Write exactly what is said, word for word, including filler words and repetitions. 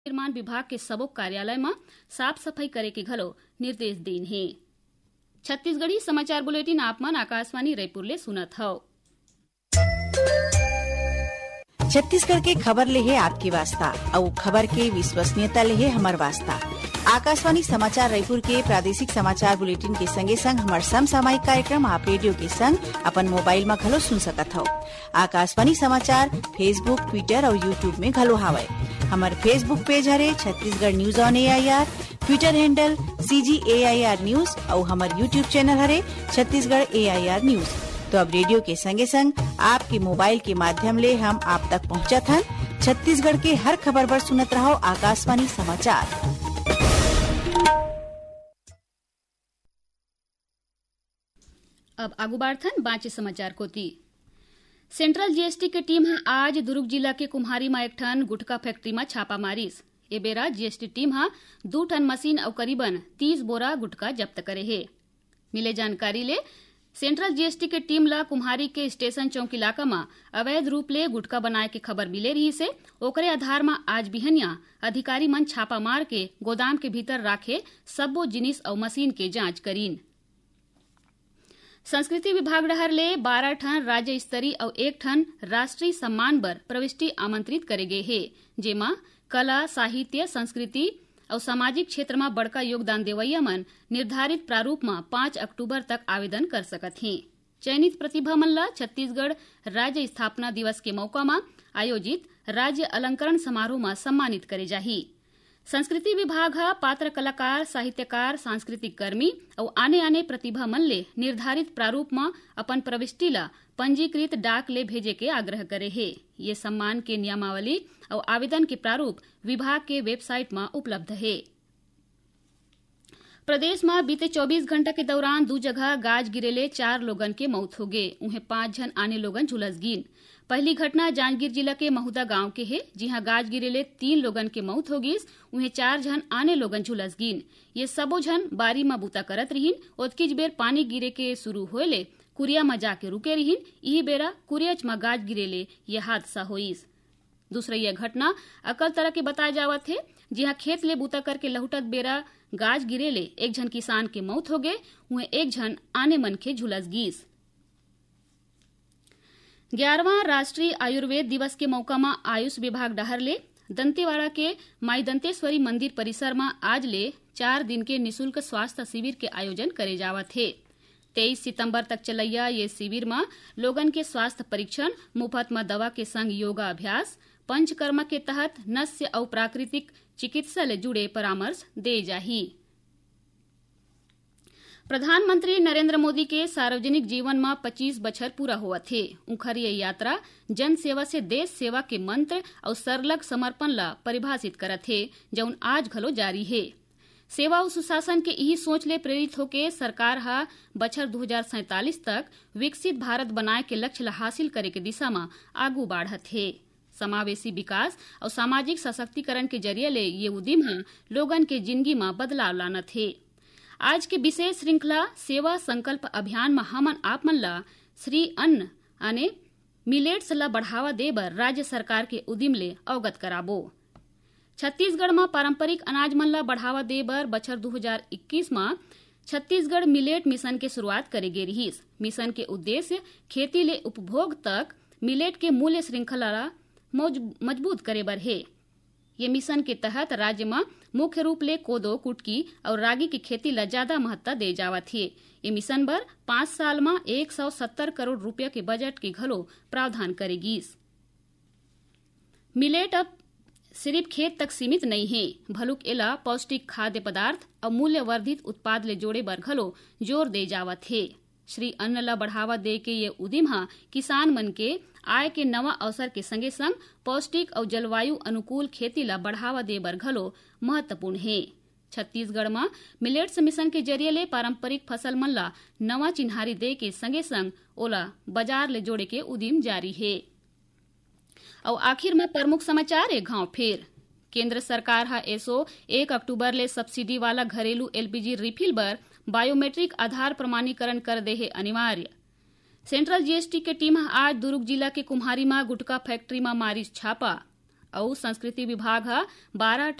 निर्माण विभाग के सबो कार्यालय में साफ सफाई करे के घलो निर्देश दीन है। छत्तीसगढ़ी समाचार बुलेटिन आप मन आकाशवाणी रायपुर ले सुनत हव। छत्तीसगढ़ के खबर ले है आपकी वास्ता और खबर के विश्वसनीयता ले है हमार वास्ता। आकाशवाणी समाचार रायपुर के प्रादेशिक समाचार बुलेटिन के संगे संग हमार समसामयिक कार्यक्रम आप रेडियो के संग अपन मोबाइल में घलो सुन सकत हो। आकाशवाणी समाचार फेसबुक, ट्विटर और यूट्यूब में घलो हावय। हमार फेसबुक पेज हरे Chhattisgarh news on A I R, Twitter handle सी जी ए आई आर न्यूज और हमार यूट्यूब चैनल हरे छत्तीसगढ़ ए आई आर न्यूज। तो अब रेडियो के संगे संग आपके मोबाइल के माध्यम ले हम आप तक पहुंचत हन। छत्तीसगढ़ के हर खबर पर सुनत रहो आकाशवाणी समाचार। अब आगू बाढ़थन बाँचे समाचार कोती। सेंट्रल जीएसटी के टीम हा आज दुर्ग जिला के कुम्हारी में एक ठन गुटखा फैक्ट्री में छापा मारिस। ए बेरा जीएसटी टीम हा दो टन मशीन और करीबन तीस बोरा गुटखा जब्त करे है। मिले जानकारी ले सेंट्रल जीएसटी के टीम ला कुम्हारी के स्टेशन चौक इलाका में अवैध रूप ले गुटखा बनाए के खबर मिले रही से ओकरे आधार में आज बिहनिया अधिकारी मन छापा मार के गोदाम के भीतर राखे सबो जिनिस और मशीन के जांच करीन। संस्कृति विभाग डहर ले बारह ठन राज्य स्तरीय और एक ठन राष्ट्रीय सम्मान बर प्रविष्टि आमंत्रित करे गए है, जेमा कला, साहित्य, संस्कृति और सामाजिक क्षेत्र में बड़का योगदान देवैया मन निर्धारित प्रारूप में पाँच अक्टूबर तक आवेदन कर सकत हैं। चयनित प्रतिभा मन ला छत्तीसगढ़ राज्य स्थापना दिवस के मौका में आयोजित राज्य अलंकरण समारोह में सम्मानित करे जाही। संस्कृति विभाग हा पात्र कलाकार, साहित्यकार, सांस्कृतिक कर्मी और आने आने प्रतिभा मन ले निर्धारित प्रारूप में अपन प्रविष्टि ला पंजीकृत डाक ले भेजे के आग्रह करे है। ये सम्मान के नियमावली और आवेदन के प्रारूप विभाग के वेबसाइट में उपलब्ध है। प्रदेश में बीते चौबीस घंटा के दौरान दो जगह गाज गिरेले चार लोगन के मौत हो गए, उन्हें पांच जन आने लोगन झुलस गिन। पहली घटना जांजगीर जिला के महुदा गांव के है, जिहां गाज गिरेले तीन लोगन के मौत हो गई, उन्हें चार जन आने लोगन झुलस गिन। ये सबो जन बारी में बूता करत रहीन। ओतकीज बेर पानी गिरे के शुरू होले कुरिया में जाके रुके रहीन। यही बेरा कुरियच में गाज गिरेले ये हादसा होइस। दूसरा यह घटना अकल तरह के बताए जावत है, जिहां खेत ले बूता करके लहुटत बेरा गाज गिरेले एक जन किसान के मौत हो गए, उन्हें एक जन आने मन के झुलस गिस। ग्यारहवां राष्ट्रीय आयुर्वेद दिवस के मौका में आयुष विभाग डहर ले दंतेवाड़ा के माई दंतेश्वरी मंदिर परिसर में आज ले चार दिन के निशुल्क स्वास्थ्य शिविर के आयोजन करे जावत है। तेईस सितंबर तक चलैया ये शिविर में लोगन के स्वास्थ्य परीक्षण, मुफ्त में दवा के संग योगा अभ्यास, पंचकर्मा के तहत नस्य और प्राकृतिक चिकित्सा ले जुड़े परामर्श दे जाही। प्रधानमंत्री नरेंद्र मोदी के सार्वजनिक जीवन में पच्चीस बछर पूरा हुआ थे। उनकर ये यात्रा जन सेवा से देश सेवा के मंत्र और सरलग समर्पण ला परिभाषित करत है, जौन आज घलो जारी है। सेवा और सुशासन के यही सोच ले प्रेरित होके सरकार हा बछर दो हजार सैतालीस तक विकसित भारत बनाए के लक्ष्य ला हासिल करे के दिशा में आगू बढ़त है। समावेशी विकास और सामाजिक सशक्तिकरण के जरिए ले ये उद्यम हा लोगन के जिंदगी में बदलाव लानत है। आज के विशेष श्रृंखला सेवा संकल्प अभियान में हमन आप मन ला श्री अन्न आने मिलेट्स ला बढ़ावा दे बर राज्य सरकार के उद्यम ले अवगत कराबो। छत्तीसगढ़ में पारंपरिक अनाज मन ला बढ़ावा दे बर बछर दो हजार इक्कीस में छत्तीसगढ़ मिलेट मिशन के शुरुआत करे गे रहीस। मिशन के उद्देश्य खेती ले उपभोग तक मिलेट के मूल्य श्रृंखला ला मजबूत करे बर है। ये मिशन के तहत राज्य में मुख्य रूप ले कोदो, कुटकी और रागी की खेती ला ज्यादा महत्ता दे जावत है। ये मिशन बर पाँच साल में एक सौ सत्तर करोड़ रुपया के बजट के घलो प्रावधान करेगी। मिलेट अब सिर्फ खेत तक सीमित नहीं है, भलुक एला पौष्टिक खाद्य पदार्थ और मूल्य वर्धित उत्पाद ले जोड़े बर घलो जोर दे जावत है। श्री अन्न ला बढ़ावा दे के ये उद्यम हा किसान मन के आय के नवा अवसर के संगे संग पौष्टिक और जलवायु अनुकूल खेती ला बढ़ावा दे बर घलो महत्वपूर्ण है। छत्तीसगढ़ में मिलेट्स मिशन के जरिए ले पारंपरिक फसल मन ला नवा चिन्हारी दे के संगे संग ओला बाजार ले जोड़े के उद्यम जारी है। और आखिर में प्रमुख समाचार एक घाव फेर। केंद्र सरकार हा एसो एक अक्टूबर ले सब्सिडी वाला घरेलू एलपीजी रिफिल बर बायोमेट्रिक आधार प्रमाणीकरण कर दे है अनिवार्य। सेंट्रल जीएसटी के टीम आज दुर्ग जिला के कुम्हारी में गुटखा फैक्ट्री में मारिस छापा। और संस्कृति विभाग ह बारह